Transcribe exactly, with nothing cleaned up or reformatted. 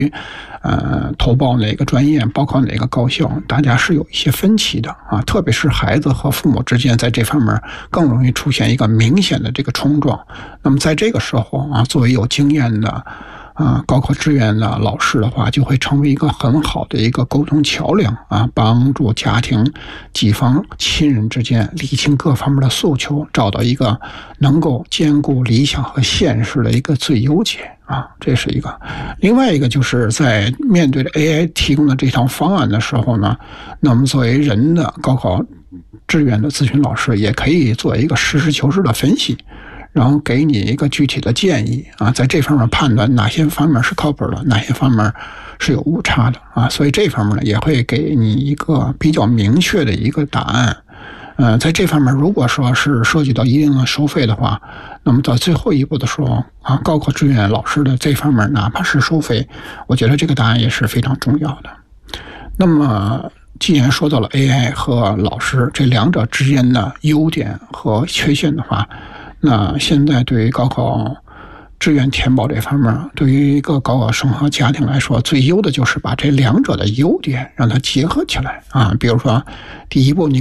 呃，投报哪个专业，报考哪个高校，大家是有一些分歧的啊。特别是孩子和父母之间，在这方面更容易出现一个明显的这个冲撞。那么在这个时候啊，作为有经验的啊高考志愿的老师的话，就会成为一个很好的一个沟通桥梁啊，帮助家庭几方亲人之间理清各方面的诉求，找到一个能够兼顾理想和现实的一个最优解。啊，这是一个。另外一个就是在面对着 A I 提供的这套方案的时候呢，那么作为人的高考志愿的咨询老师，也可以做一个实事求是的分析，然后给你一个具体的建议啊，在这方面判断哪些方面是靠谱的，哪些方面是有误差的啊，所以这方面呢也会给你一个比较明确的一个答案。呃，在这方面，如果说是涉及到一定的收费的话，那么到最后一步的时候啊，高考志愿老师的这方面，哪怕是收费，我觉得这个答案也是非常重要的。那么，既然说到了 A I 和老师这两者之间的优点和缺陷的话，那现在对于高考志愿填报这方面，对于一个高考生和家庭来说，最优的就是把这两者的优点让它结合起来啊。比如说，第一步你